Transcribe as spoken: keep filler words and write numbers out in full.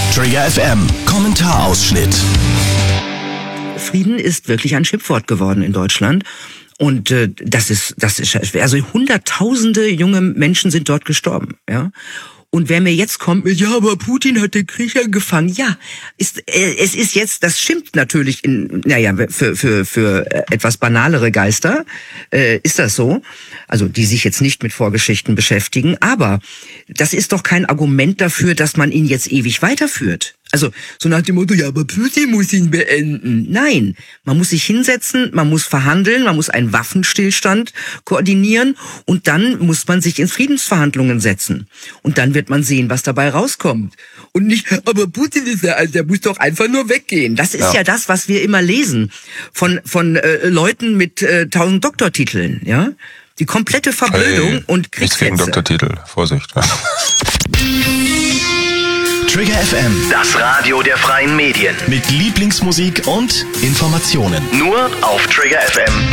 Trigger F M, Kommentarausschnitt. Frieden ist wirklich ein Schimpfwort geworden in Deutschland. Und äh, das ist, das ist, also hunderttausende junge Menschen sind dort gestorben, ja. Und wer mir jetzt kommt mit, ja, aber Putin hat den Krieg angefangen, ja, ist, äh, es ist jetzt, das stimmt natürlich in, naja, für, für, für etwas banalere Geister, äh, ist das so. Also, die sich jetzt nicht mit Vorgeschichten beschäftigen, aber das ist doch kein Argument dafür, dass man ihn jetzt ewig weiterführt. Also, so nach dem Motto, ja, aber Putin muss ihn beenden. Nein, man muss sich hinsetzen, man muss verhandeln, man muss einen Waffenstillstand koordinieren und dann muss man sich in Friedensverhandlungen setzen. Und dann wird man sehen, was dabei rauskommt. Und nicht, aber Putin ist ja, der muss doch einfach nur weggehen. Das ist ja, ja das, was wir immer lesen von, von äh, Leuten mit äh, tausend Doktortiteln, ja. Die komplette Verblödung hey, und Kriegshetze. Nichts gegen Doktortitel, Vorsicht. Trigger F M, das Radio der freien Medien. mit Lieblingsmusik und Informationen. Nur auf Trigger F M.